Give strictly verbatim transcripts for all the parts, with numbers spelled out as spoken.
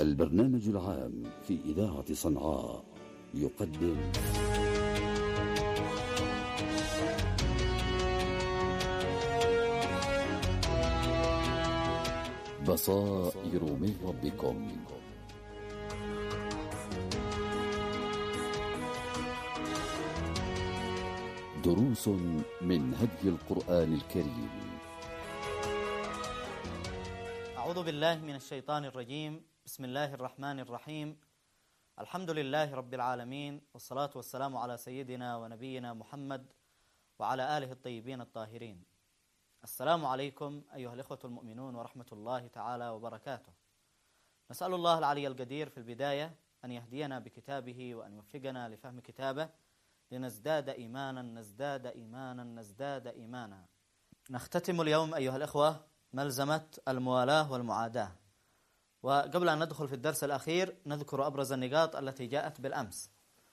البرنامج العام في إذاعة صنعاء يقدم بصائر من ربكم. دروس من هدي القرآن الكريم. أعوذ بالله من الشيطان الرجيم. بسم الله الرحمن الرحيم. الحمد لله رب العالمين، والصلاة والسلام على سيدنا ونبينا محمد وعلى آله الطيبين الطاهرين. السلام عليكم أيها الإخوة المؤمنون ورحمة الله تعالى وبركاته. نسأل الله العلي القدير في البداية أن يهدينا بكتابه وأن يوفقنا لفهم كتابه لنزداد إيمانا نزداد إيمانا نزداد إيمانا. نختتم اليوم أيها الإخوة ملزمة الموالاة والمعاداة، وقبل أن ندخل في الدرس الأخير نذكر أبرز النقاط التي جاءت بالأمس.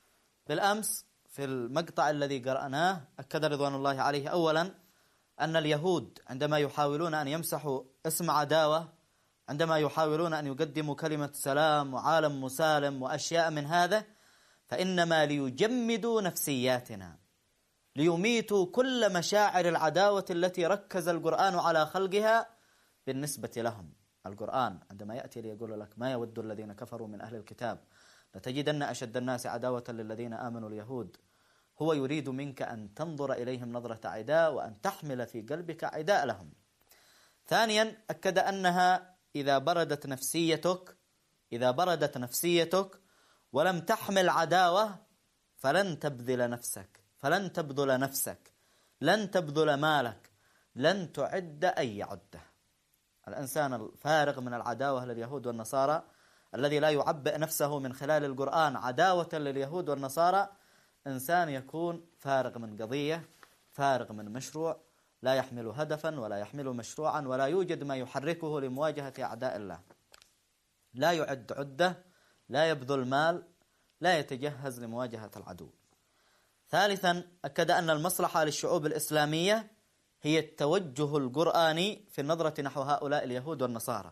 بالأمس في المقطع الذي قرأناه أكد رضوان الله عليه أولا أن اليهود عندما يحاولون أن يمسحوا اسم عداوة، عندما يحاولون أن يقدموا كلمة سلام وعالم مسالم وأشياء من هذا، فإنما ليجمدوا نفسياتنا، ليميتوا كل مشاعر العداوة التي ركز القرآن على خلقها بالنسبة لهم. القرآن عندما يأتي ليقول لك ما يود الذين كفروا من أهل الكتاب لتجدن أشد الناس عداوة للذين آمنوا اليهود، هو يريد منك أن تنظر إليهم نظرة عداء وأن تحمل في قلبك عداء لهم. ثانيا أكد أنها إذا بردت نفسيتك إذا بردت نفسيتك ولم تحمل عداوة فلن تبذل نفسك فلن تبذل نفسك لن تبذل مالك، لن تعد أي عدة. الإنسان الفارغ من العداوة لليهود والنصارى الذي لا يعبئ نفسه من خلال القرآن عداوة لليهود والنصارى إنسان يكون فارغ من قضية، فارغ من مشروع، لا يحمل هدفا ولا يحمل مشروعا، ولا يوجد ما يحركه لمواجهة أعداء الله. لا يعد عدة، لا يبذل مال، لا يتجهز لمواجهة العدو. ثالثا أكد أن المصلحة للشعوب الإسلامية هي التوجه القرآني في النظرة نحو هؤلاء اليهود والنصارى،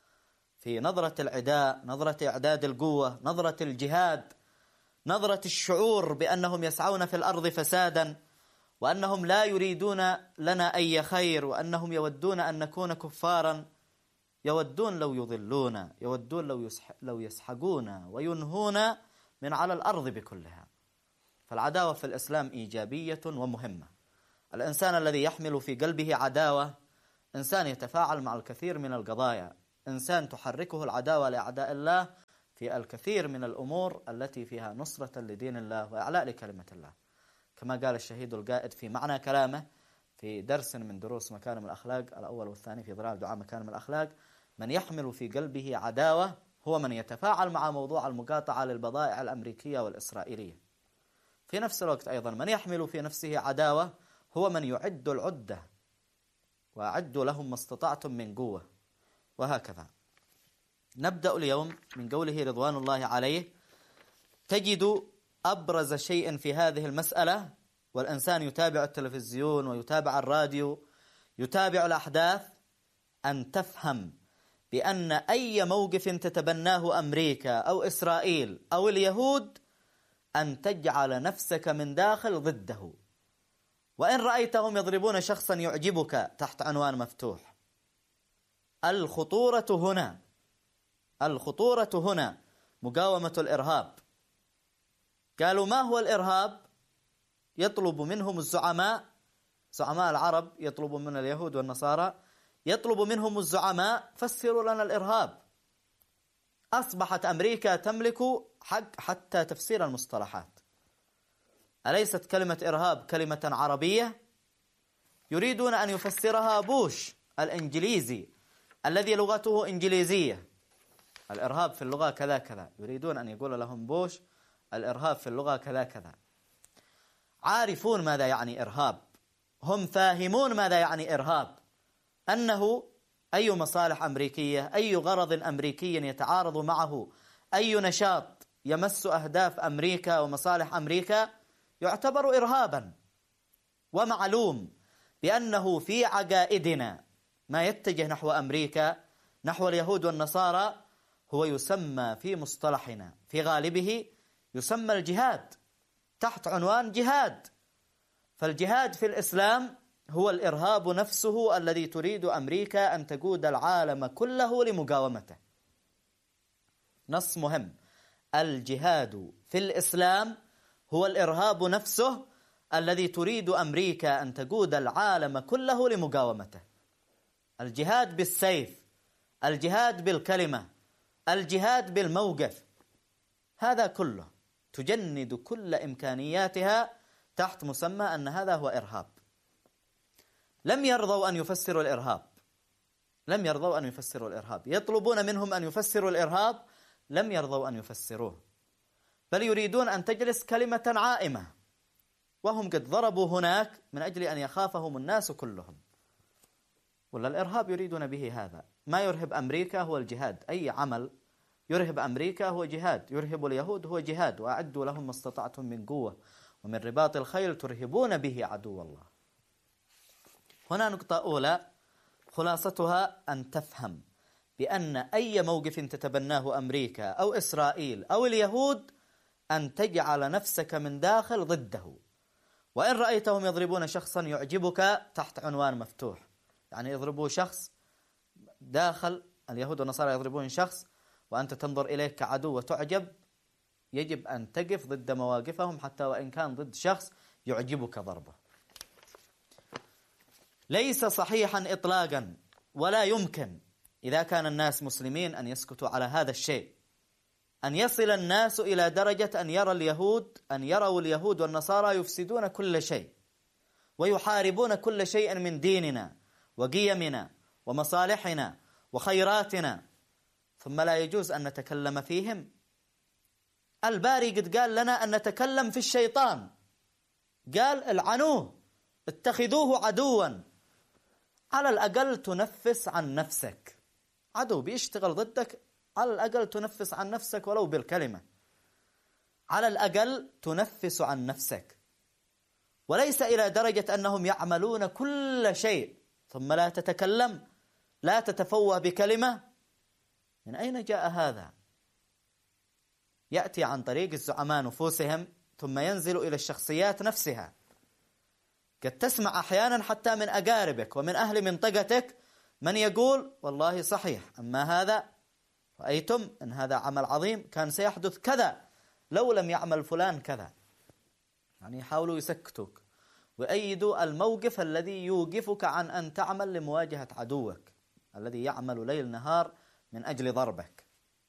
في نظرة العداء، نظرة إعداد القوة، نظرة الجهاد، نظرة الشعور بأنهم يسعون في الأرض فسادا، وأنهم لا يريدون لنا أي خير، وأنهم يودون أن نكون كفارا، يودون لو يضلون، يودون لو, يسح لو يسحقون وينهون من على الأرض بكلها. فالعداوة في الإسلام إيجابية ومهمة. الإنسان الذي يحمل في قلبه عداوة إنسان يتفاعل مع الكثير من القضايا، إنسان تحركه العداوة لأعداء الله في الكثير من الأمور التي فيها نصرة لدين الله وإعلاء لكلمة الله. كما قال الشهيد القائد في معنى كلامه في درس من دروس مكارم الأخلاق الأول والثاني في ظلال دعاء مكارم الأخلاق: من يحمل في قلبه عداوة هو من يتفاعل مع موضوع المقاطعة للبضائع الأمريكية والإسرائيلية. في نفس الوقت أيضا من يحمل في نفسه عداوة هو من يعد العدة، وأعدوا لهم ما استطعتم من قوة، وهكذا. نبدأ اليوم من قوله رضوان الله عليه: تجد أبرز شيء في هذه المسألة، والإنسان يتابع التلفزيون ويتابع الراديو، يتابع الأحداث، أن تفهم بأن أي موقف تتبناه أمريكا أو إسرائيل أو اليهود أن تجعل نفسك من داخل ضده. وإن رأيتهم يضربون شخصا يعجبك تحت عنوان مفتوح، الخطورة هنا الخطورة هنا مقاومة الإرهاب. قالوا ما هو الإرهاب؟ يطلب منهم الزعماء، زعماء العرب يطلبون من اليهود والنصارى، يطلب منهم الزعماء فسروا لنا الإرهاب. أصبحت أمريكا تملك حق حتى تفسير المصطلحات. أليست كلمة إرهاب كلمة عربية؟ يريدون أن يفسرها بوش الإنجليزي الذي لغته إنجليزية. الإرهاب في اللغة كذا كذا، يريدون أن يقول لهم بوش الإرهاب في اللغة كذا كذا. عارفون ماذا يعني إرهاب، هم فاهمون ماذا يعني إرهاب، أنه أي مصالح أمريكية، أي غرض أمريكي يتعارض معه أي نشاط يمس أهداف أمريكا ومصالح أمريكا يعتبر إرهابا. ومعلوم بأنه في عقائدنا ما يتجه نحو أمريكا، نحو اليهود والنصارى، هو يسمى في مصطلحنا في غالبه يسمى الجهاد تحت عنوان جهاد. فالجهاد في الإسلام هو الإرهاب نفسه الذي تريد أمريكا أن تقود العالم كله لمقاومته. نص مهم: الجهاد في الإسلام هو الإرهاب نفسه الذي تريد أمريكا أن تقود العالم كله لمقاومته. الجهاد بالسيف، الجهاد بالكلمة، الجهاد بالموقف، هذا كله تجند كل إمكانياتها تحت مسمى أن هذا هو إرهاب. لم يرضوا أن يفسروا الإرهاب، لم يرضوا أن يفسروا الإرهاب، يطلبون منهم أن يفسروا الإرهاب، لم يرضوا أن يفسروه، بل يريدون أن تجلس كلمة عائمة، وهم قد ضربوا هناك من أجل أن يخافهم الناس كلهم. ولا الإرهاب يريدون به هذا؟ ما يرهب أمريكا هو الجهاد، أي عمل يرهب أمريكا هو جهاد، يرهب اليهود هو جهاد، وأعدوا لهم ما استطعتم من قوة ومن رباط الخيل ترهبون به عدو الله. هنا نقطة أولى خلاصتها أن تفهم بأن أي موقف تتبناه أمريكا أو إسرائيل أو اليهود أن تجعل نفسك من داخل ضده. وإن رأيتهم يضربون شخصا يعجبك تحت عنوان مفتوح، يعني يضربوا شخص داخل، اليهود والنصارى يضربون شخص وأنت تنظر إليه كعدو وتعجب، يجب أن تقف ضد مواقفهم حتى وإن كان ضد شخص يعجبك ضربه. ليس صحيحا إطلاقا ولا يمكن إذا كان الناس مسلمين أن يسكتوا على هذا الشيء، أن يصل الناس إلى درجة أن يرى اليهود أن يروا اليهود والنصارى يفسدون كل شيء ويحاربون كل شيء من ديننا وقيمنا ومصالحنا وخيراتنا، ثم لا يجوز أن نتكلم فيهم. الباري قد قال لنا أن نتكلم في الشيطان، قال العنوه اتخذوه عدوا. على الأقل تنفس عن نفسك، عدو بيشتغل ضدك على الأقل تنفس عن نفسك ولو بالكلمة، على الأقل تنفس عن نفسك، وليس إلى درجة أنهم يعملون كل شيء ثم لا تتكلم، لا تتفوه بكلمة. من أين جاء هذا؟ يأتي عن طريق الزعماء نفوسهم ثم ينزل إلى الشخصيات نفسها. قد تسمع أحيانا حتى من أقاربك ومن أهل منطقتك من يقول والله صحيح، أما هذا رأيتم أن هذا عمل عظيم كان سيحدث كذا لو لم يعمل فلان كذا، يعني يحاولوا يسكتوك ويؤيدوا الموقف الذي يوقفك عن أن تعمل لمواجهة عدوك الذي يعمل ليل نهار من أجل ضربك.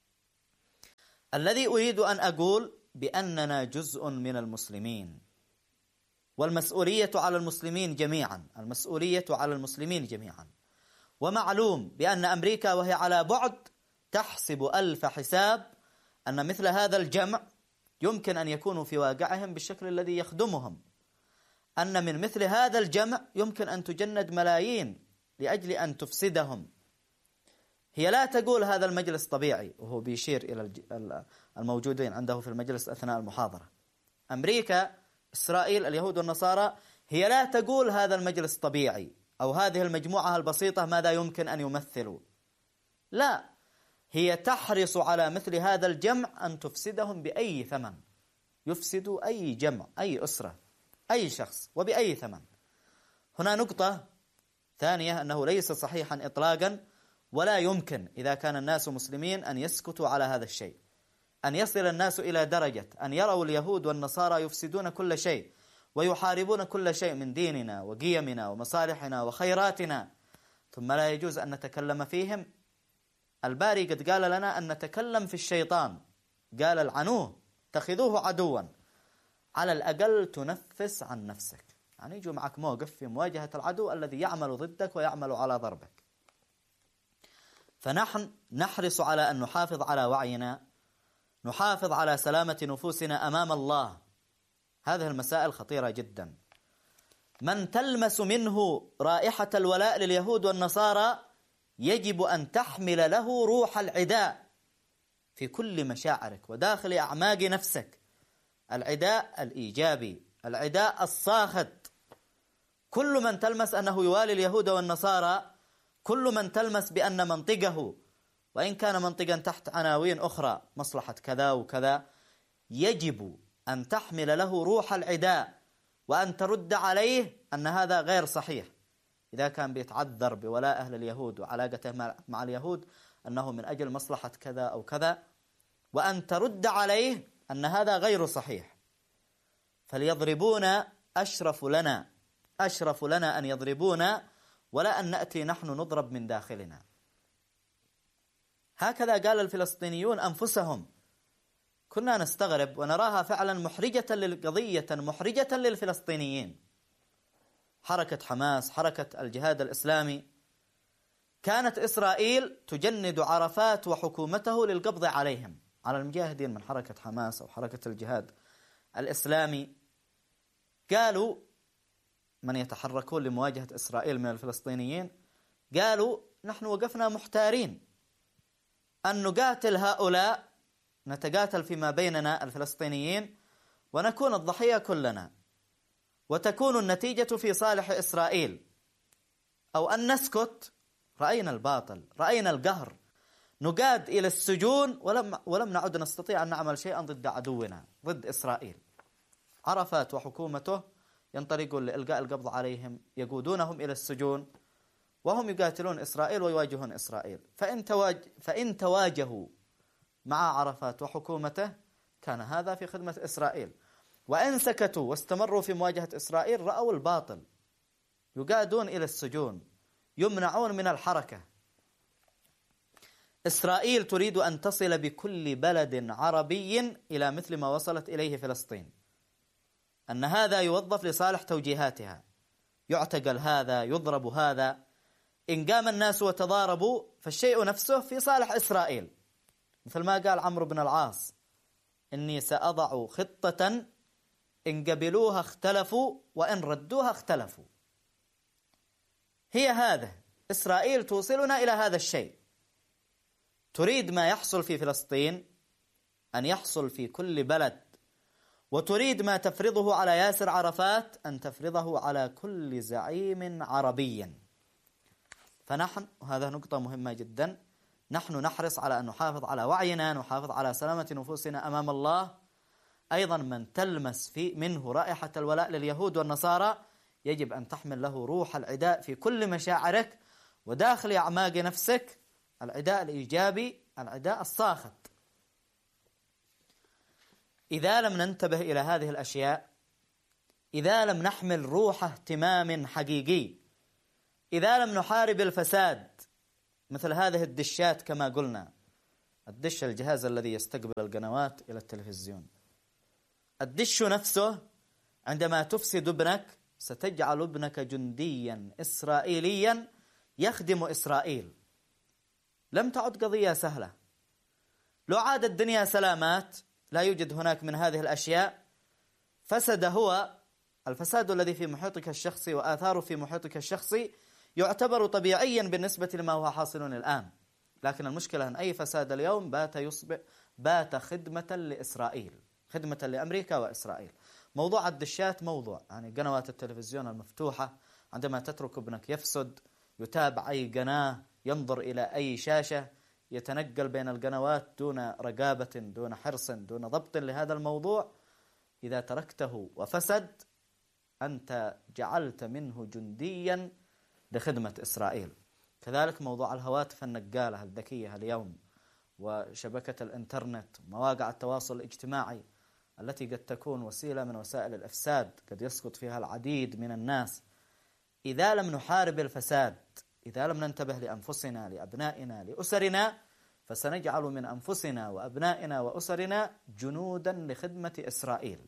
الذي أريد أن أقول بأننا جزء من المسلمين، والمسؤولية على المسلمين جميعا، المسؤولية على المسلمين جميعا. ومعلوم بأن أمريكا وهي على بعد تحسب ألف حساب أن مثل هذا الجمع يمكن أن يكونوا في واقعهم بالشكل الذي يخدمهم، أن من مثل هذا الجمع يمكن أن تجند ملايين لأجل أن تفسدهم. هي لا تقول هذا المجلس طبيعي، وهو بيشير إلى الموجودين عنده في المجلس أثناء المحاضرة. أمريكا، إسرائيل، اليهود والنصارى، هي لا تقول هذا المجلس طبيعي أو هذه المجموعة البسيطة ماذا يمكن أن يمثلوا، لا، هي تحرص على مثل هذا الجمع أن تفسدهم بأي ثمن، يفسدوا أي جمع، أي أسرة، أي شخص، وبأي ثمن. هنا نقطة ثانية، أنه ليس صحيحا إطلاقا ولا يمكن إذا كان الناس مسلمين أن يسكتوا على هذا الشيء، أن يصل الناس إلى درجة أن يروا اليهود والنصارى يفسدون كل شيء ويحاربون كل شيء من ديننا وقيمنا ومصالحنا وخيراتنا ثم لا يجوز أن نتكلم فيهم. الباري قد قال لنا أن نتكلم في الشيطان، قال العنوه اتخذوه عدوا. على الأقل تنفس عن نفسك، يعني يجوا معك موقف في مواجهة العدو الذي يعمل ضدك ويعمل على ضربك. فنحن نحرص على أن نحافظ على وعينا، نحافظ على سلامة نفوسنا أمام الله. هذه المسائل خطيرة جدا. من تلمس منه رائحة الولاء لليهود والنصارى يجب أن تحمل له روح العداء في كل مشاعرك وداخل أعماق نفسك، العداء الإيجابي، العداء الصاخت. كل من تلمس أنه يوالي اليهود والنصارى، كل من تلمس بأن منطقه وإن كان منطقا تحت عناوين أخرى مصلحة كذا وكذا، يجب أن تحمل له روح العداء وأن ترد عليه أن هذا غير صحيح. إذا كان بيتعذر بولاء أهل اليهود وعلاقته مع اليهود أنه من أجل مصلحة كذا أو كذا، وأن ترد عليه أن هذا غير صحيح. فليضربون أشرف لنا أشرف لنا أن يضربونا ولا أن نأتي نحن نضرب من داخلنا. هكذا قال الفلسطينيون أنفسهم. كنا نستغرب ونراها فعلا محرجة للقضية، محرجة للفلسطينيين. حركة حماس، حركة الجهاد الإسلامي، كانت إسرائيل تجند عرفات وحكومته للقبض عليهم، على المجاهدين من حركة حماس أو حركة الجهاد الإسلامي. قالوا من يتحركون لمواجهة إسرائيل من الفلسطينيين، قالوا نحن وقفنا محتارين أن نقاتل هؤلاء، نتقاتل فيما بيننا الفلسطينيين ونكون الضحية كلنا، وتكون النتيجة في صالح إسرائيل، أو أن نسكت. رأينا الباطل، رأينا القهر، نقاد إلى السجون ولم, ولم نعد نستطيع أن نعمل شيئا ضد عدونا، ضد إسرائيل. عرفات وحكومته ينطلقون لإلقاء القبض عليهم، يقودونهم إلى السجون، وهم يقاتلون إسرائيل ويواجهون إسرائيل. فإن, تواج... فإن تواجهوا مع عرفات وحكومته كان هذا في خدمة إسرائيل، وإن سكتوا واستمروا في مواجهة إسرائيل رأوا الباطل، يقادون إلى السجون، يمنعون من الحركة. إسرائيل تريد أن تصل بكل بلد عربي إلى مثل ما وصلت إليه فلسطين، أن هذا يوظف لصالح توجيهاتها، يعتقل هذا، يضرب هذا. إن قام الناس وتضاربوا فالشيء نفسه في صالح إسرائيل، مثل ما قال عمرو بن العاص: إني سأضع خطة إن قبلوها اختلفوا وإن ردوها اختلفوا. هي هذا، إسرائيل توصلنا إلى هذا الشيء. تريد ما يحصل في فلسطين أن يحصل في كل بلد، وتريد ما تفرضه على ياسر عرفات أن تفرضه على كل زعيم عربي. فنحن، وهذا نقطة مهمة جدا، نحن نحرص على أن نحافظ على وعينا، نحافظ على سلامة نفوسنا أمام الله. أيضا من تلمس في منه رائحة الولاء لليهود والنصارى يجب أن تحمل له روح العداء في كل مشاعرك وداخل أعماق نفسك، العداء الإيجابي، العداء الصاخت. إذا لم ننتبه إلى هذه الأشياء، إذا لم نحمل روح اهتمام حقيقي، إذا لم نحارب الفساد مثل هذه الدشات، كما قلنا، الدش الجهاز الذي يستقبل القنوات إلى التلفزيون، الدش نفسه عندما تفسد ابنك ستجعل ابنك جنديا إسرائيليا يخدم إسرائيل. لم تعد قضية سهلة. لو عاد الدنيا سلامات لا يوجد هناك من هذه الأشياء. فسد هو الفساد الذي في محيطك الشخصي وآثاره في محيطك الشخصي يعتبر طبيعيا بالنسبة لما هو حاصل الآن، لكن المشكلة أن أي فساد اليوم بات يصبح بات خدمة لإسرائيل، خدمة لأمريكا وإسرائيل. موضوع الدشات موضوع، يعني قنوات التلفزيون المفتوحة، عندما تترك ابنك يفسد، يتابع أي قناة، ينظر إلى أي شاشة، يتنقل بين القنوات دون رقابة، دون حرص، دون ضبط لهذا الموضوع، إذا تركته وفسد أنت جعلت منه جنديا لخدمة إسرائيل. كذلك موضوع الهواتف النقالة الذكية اليوم، وشبكة الإنترنت، مواقع التواصل الاجتماعي التي قد تكون وسيلة من وسائل الإفساد، قد يسقط فيها العديد من الناس. إذا لم نحارب الفساد، إذا لم ننتبه لأنفسنا، لأبنائنا، لأسرنا، فسنجعل من أنفسنا وأبنائنا وأسرنا جنودا لخدمة إسرائيل.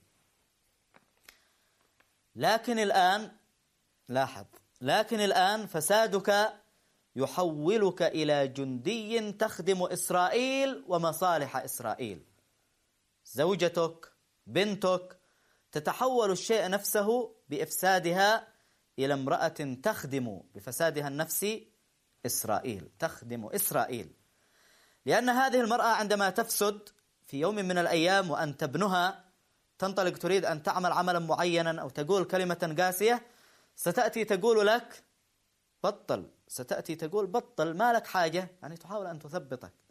لكن الآن لاحظ، لكن الآن فسادك يحولك إلى جندي تخدم إسرائيل ومصالح إسرائيل. زوجتك، بنتك، تتحول الشيء نفسه بإفسادها إلى امرأة تخدم بفسادها النفسي إسرائيل، تخدم إسرائيل. لأن هذه المرأة عندما تفسد في يوم من الأيام وأنت ابنها، تنطلق تريد أن تعمل عملا معينا أو تقول كلمة قاسية، ستأتي تقول لك بطل، ستأتي تقول بطل، ما لك حاجة، يعني تحاول أن تثبطك.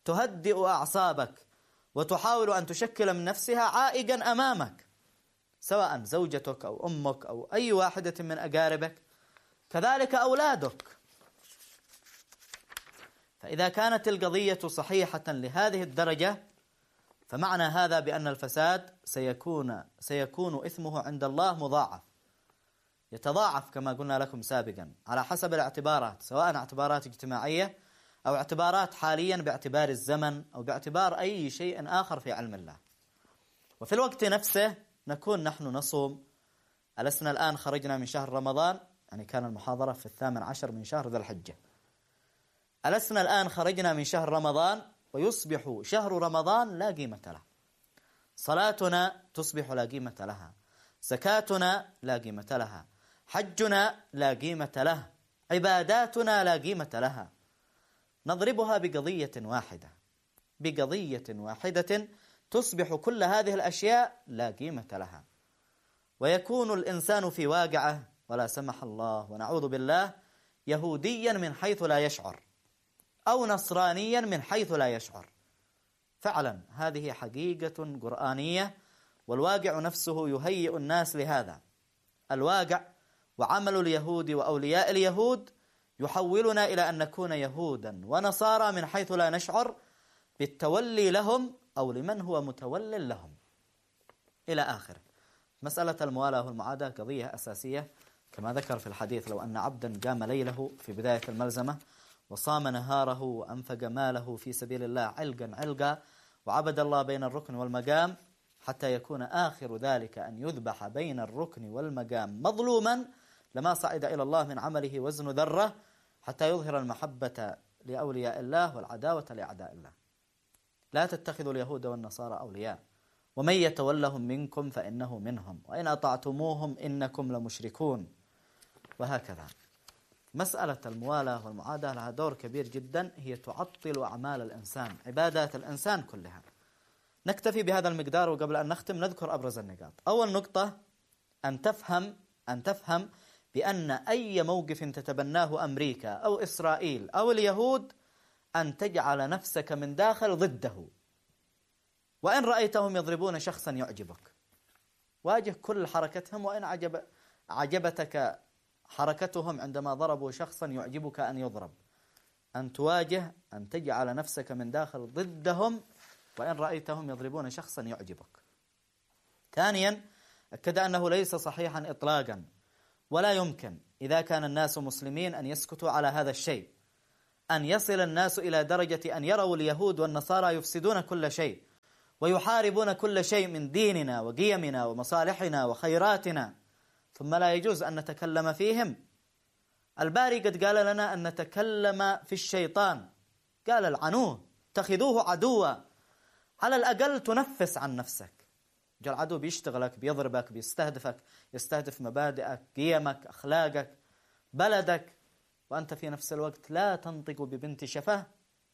تهدئ أعصابك وتحاول أن تشكل من نفسها عائقا أمامك، سواء زوجتك أو أمك أو أي واحدة من أقاربك، كذلك أولادك. فإذا كانت القضية صحيحة لهذه الدرجة فمعنى هذا بأن الفساد سيكون سيكون إثمه عند الله مضاعف، يتضاعف كما قلنا لكم سابقا على حسب الاعتبارات، سواء اعتبارات اجتماعية أو اعتبارات حاليا باعتبار الزمن أو باعتبار أي شيء آخر في علم الله. وفي الوقت نفسه نكون نحن نصوم. ألسنا الآن خرجنا من شهر رمضان، يعني كان المحاضرة في الثامن عشر من شهر ذي الحجة. ألسنا الآن خرجنا من شهر رمضان ويصبح شهر رمضان لا قيمة له، صلاتنا تصبح لا قيمة لها، زكاتنا لا قيمة لها، حجنا لا قيمة له، عباداتنا لا قيمة لها. نضربها بقضية واحدة، بقضية واحدة تصبح كل هذه الأشياء لا قيمة لها، ويكون الإنسان في واقعه ولا سمح الله ونعوذ بالله يهوديا من حيث لا يشعر أو نصرانيا من حيث لا يشعر. فعلا هذه حقيقة قرآنية، والواقع نفسه يهيئ الناس لهذا. الواقع وعمل اليهود وأولياء اليهود يحولنا إلى أن نكون يهودا ونصارى من حيث لا نشعر بالتولي لهم أو لمن هو متول لهم إلى آخره. مسألة الموالاة والمعاداة قضية أساسية كما ذكر في الحديث: لو أن عبدا قام ليله في بداية الملزمة وصام نهاره وأنفق ماله في سبيل الله علقا علقا وعبد الله بين الركن والمقام حتى يكون آخر ذلك أن يذبح بين الركن والمقام مظلوما، لما صعد إلى الله من عمله وزن ذرة حتى يظهر المحبة لأولياء الله والعداوة لأعداء الله. لا تتخذوا اليهود والنصارى أولياء ومن يتولهم منكم فإنه منهم وإن أطعتموهم إنكم لمشركون. وهكذا مسألة الموالاة والمعاداة لها دور كبير جدا، هي تعطل أعمال الإنسان، عبادات الإنسان كلها. نكتفي بهذا المقدار، وقبل أن نختم نذكر أبرز النقاط. أول نقطة أن تفهم أن تفهم بأن أي موقف تتبناه أمريكا أو إسرائيل أو اليهود أن تجعل نفسك من داخل ضده. وإن رأيتهم يضربون شخصا يعجبك واجه كل حركتهم، وإن عجب عجبتك حركتهم عندما ضربوا شخصا يعجبك أن يضرب، أن تواجه أن تجعل نفسك من داخل ضدهم وإن رأيتهم يضربون شخصا يعجبك. ثانيا أكد أنه ليس صحيحا إطلاقا ولا يمكن إذا كان الناس مسلمين أن يسكتوا على هذا الشيء، أن يصل الناس إلى درجة أن يروا اليهود والنصارى يفسدون كل شيء ويحاربون كل شيء من ديننا وقيمنا ومصالحنا وخيراتنا، ثم لا يجوز أن نتكلم فيهم. الباري قد قال لنا أن نتكلم في الشيطان، قال العنوه اتخذوه عدوا، على الأقل تنفس عن نفسك. جاء العدو بيشتغلك، بيضربك، بيستهدفك، يستهدف مبادئك، قيمك، أخلاقك، بلدك، وأنت في نفس الوقت لا تنطق ببنت شفاه.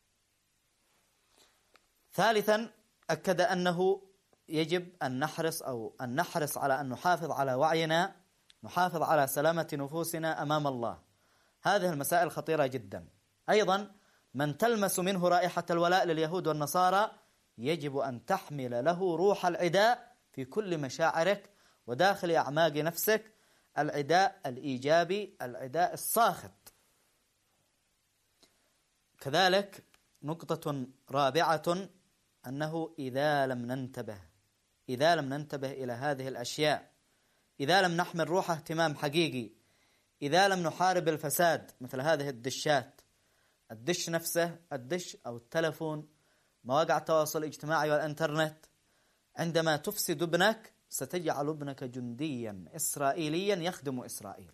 ثالثا أكد أنه يجب أن نحرص أو أن نحرص على أن نحافظ على وعينا، نحافظ على سلامة نفوسنا أمام الله. هذه المسائل خطيرة جدا. أيضا من تلمس منه رائحة الولاء لليهود والنصارى يجب أن تحمل له روح العداء في كل مشاعرك وداخل أعماق نفسك، العداء الإيجابي، العداء الصاخب. كذلك نقطة رابعة أنه إذا لم ننتبه إذا لم ننتبه إلى هذه الأشياء، إذا لم نحمل روح اهتمام حقيقي، إذا لم نحارب الفساد مثل هذه الدشات، الدش نفسه، الدش أو التلفون، مواقع التواصل الاجتماعي والإنترنت، عندما تفسد ابنك ستجعل ابنك جنديا إسرائيليا يخدم إسرائيل.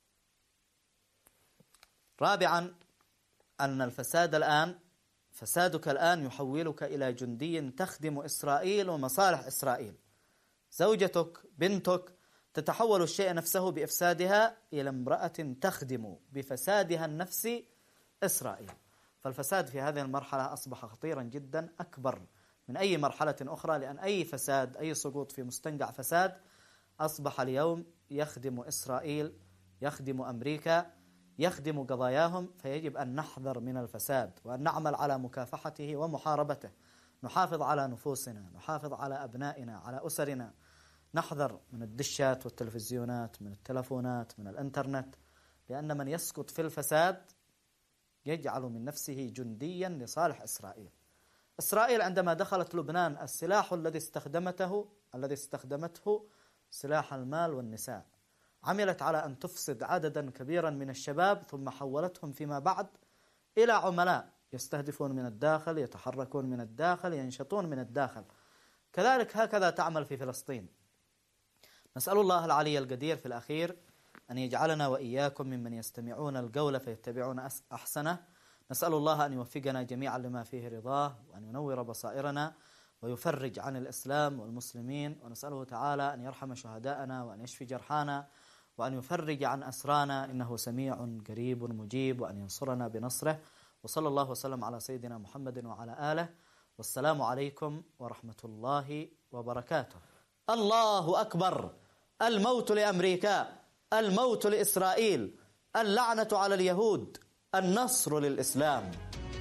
رابعا أن الفساد الآن فسادك الآن يحولك إلى جندي تخدم إسرائيل ومصالح إسرائيل. زوجتك، بنتك، تتحول الشيء نفسه بإفسادها إلى امرأة تخدم بفسادها النفسي إسرائيل. فالفساد في هذه المرحلة أصبح خطيرا جدا، أكبر من أي مرحلة أخرى، لأن أي فساد، أي سقوط في مستنقع فساد أصبح اليوم يخدم إسرائيل، يخدم أمريكا، يخدم قضاياهم، فيجب أن نحذر من الفساد وأن نعمل على مكافحته ومحاربته. نحافظ على نفوسنا، نحافظ على أبنائنا، على أسرنا، نحذر من الدشات والتلفزيونات، من التلفونات، من الإنترنت، لأن من يسقط في الفساد يجعل من نفسه جنديا لصالح إسرائيل. إسرائيل عندما دخلت لبنان السلاح الذي استخدمته الذي استخدمته سلاح المال والنساء. عملت على أن تفسد عددا كبيرا من الشباب، ثم حولتهم فيما بعد إلى عملاء يستهدفون من الداخل، يتحركون من الداخل، ينشطون من الداخل. كذلك هكذا تعمل في فلسطين. نسأل الله العلي القدير في الأخير أن يجعلنا وإياكم ممن يستمعون القول فيتبعون أحسنه. نسأل الله أن يوفقنا جميعا لما فيه رضاه، وأن ينور بصائرنا ويفرج عن الإسلام والمسلمين. ونسأله تعالى أن يرحم شهداءنا وأن يشفي جرحانا وأن يفرج عن أسرانا، إنه سميع قريب مجيب، وأن ينصرنا بنصره. وصلى الله وسلم على سيدنا محمد وعلى آله، والسلام عليكم ورحمة الله وبركاته. الله أكبر. الموت لأمريكا، الموت لإسرائيل، اللعنة على اليهود، النصر للإسلام.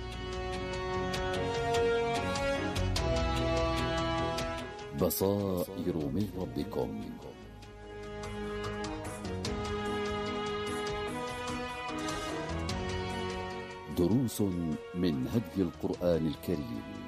بصائر من ربكم. دروس من هدي القرآن الكريم.